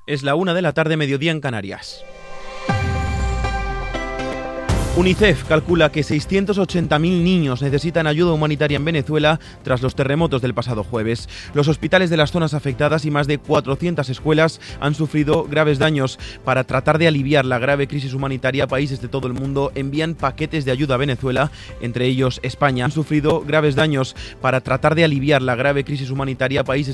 Es la 1:00 mediodía en Canarias. UNICEF calcula que 680.000 niños necesitan ayuda humanitaria en Venezuela tras los terremotos del pasado jueves. Los hospitales de las zonas afectadas y más de 400 escuelas han sufrido graves daños. Para tratar de aliviar la grave crisis humanitaria, países de todo el mundo envían paquetes de ayuda a Venezuela, entre ellos España. Han sufrido graves daños. Para tratar de aliviar la grave crisis humanitaria, países